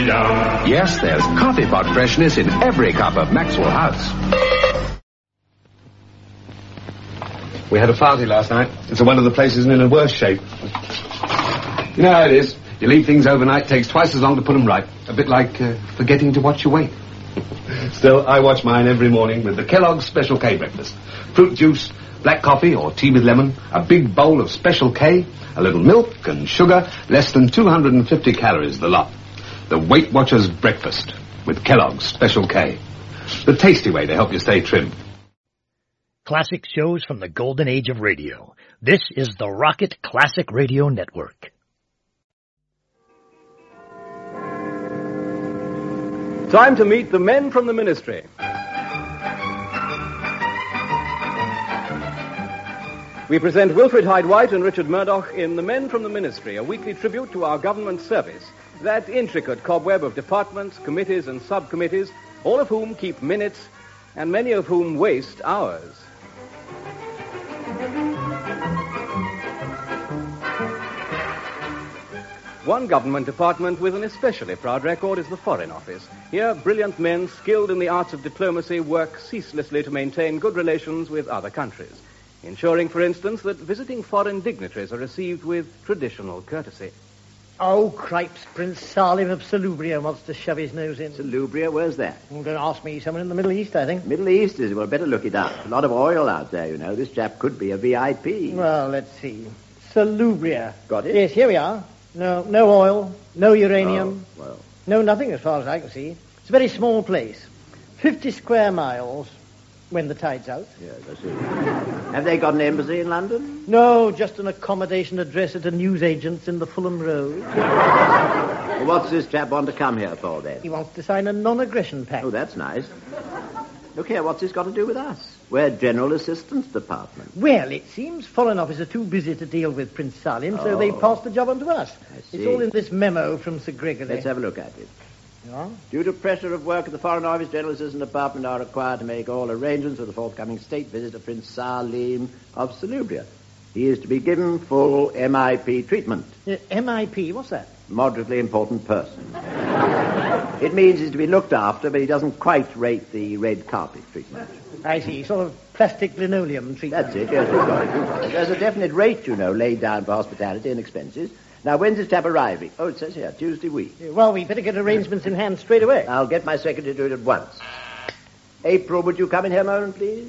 Yes, there's coffee pot freshness in every cup of Maxwell House. We had a party last night. It's one of the places in a worse shape. You know how it is. You leave things overnight, takes twice as long to put them right. A bit like forgetting to watch your weight. Still, I watch mine every morning with the Kellogg's Special K breakfast. Fruit juice, black coffee or tea with lemon, a big bowl of Special K, a little milk and sugar, less than 250 calories the lot. The Weight Watchers breakfast with Kellogg's Special K. The tasty way to help you stay trim. Classic shows from the golden age of radio. This is the Rocket Classic Radio Network. Time to meet the men from the ministry. We present Wilfred Hyde-White and Richard Murdoch in The Men from the Ministry, a weekly tribute to our government service, that intricate cobweb of departments, committees, and subcommittees, all of whom keep minutes, and many of whom waste hours. One government department with an especially proud record is the Foreign Office. Here, brilliant men skilled in the arts of diplomacy work ceaselessly to maintain good relations with other countries, ensuring, for instance, that visiting foreign dignitaries are received with traditional courtesy. Oh, cripes, Prince Salim of Salubria wants to shove his nose in. Salubria, where's that? Don't ask me, someone in the Middle East, I think. Middle East is, well, better look it up. A lot of oil out there, you know. This chap could be a VIP. Well, let's see. Salubria. Got it? Yes, here we are. No oil, no uranium. Oh, well. No, nothing as far as I can see. It's a very small place. 50 square miles when the tide's out. Yes, I see. Have they got an embassy in London? No, just an accommodation address at a newsagent's in the Fulham Road. Well, what's this chap want to come here for, then? He wants to sign a non-aggression pact. Oh, that's nice. Look here, what's this got to do with us? We're General Assistance Department. Well, it seems Foreign Office are too busy to deal with Prince Salim, so they passed the job on to us. I see. It's all in this memo from Sir Gregory. Let's have a look at it. Yeah? Due to pressure of work at the Foreign Office, General Assistance Department are required to make all arrangements for the forthcoming state visit of Prince Salim of Salubria. He is to be given full MIP treatment. MIP, what's that? Moderately important person. It means he's to be looked after, but he doesn't quite rate the red carpet treatment. I see, sort of plastic linoleum treatment. That's it, yes, we've got it. There's a definite rate, you know, laid down for hospitality and expenses. Now, when's this chap arriving? Oh, it says here, Tuesday week. Well, we better get arrangements in hand straight away. I'll get my secretary to do it at once. April, would you come in here a moment, please?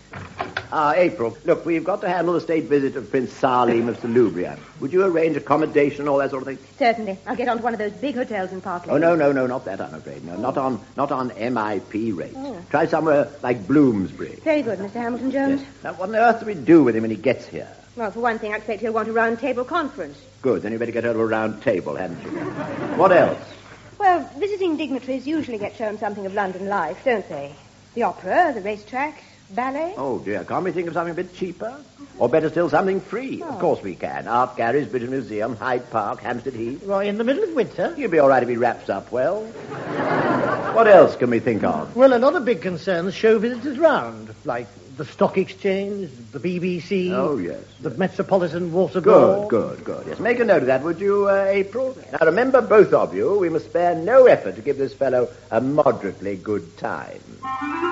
April, look, we've got to handle the state visit of Prince Salim of Salubria. Would you arrange accommodation and all that sort of thing? Certainly. I'll get on to one of those big hotels in Park Lane. Oh, no, not that, I'm afraid. No, not on MIP rates. Oh. Try somewhere like Bloomsbury. Very good, Mr. Hamilton Jones. Yes. Now, what on earth do we do with him when he gets here? Well, for one thing, I expect he'll want a round-table conference. Good, then you better get her to a round table, hadn't you? What else? Well, visiting dignitaries usually get shown something of London life, don't they? The opera, the racetrack, ballet. Oh, dear, can't we think of something a bit cheaper? Or better still, something free? Oh. Of course we can. Art galleries, British Museum, Hyde Park, Hampstead Heath. Well, in the middle of winter? You'll be all right if he wraps up well. What else can we think of? Well, a lot of big concerns show visitors round, like the Stock Exchange, the BBC. Oh, yes. The Metropolitan Water Board. Good. Yes, make a note of that, would you, April? Now, remember, both of you, we must spare no effort to give this fellow a moderately good time.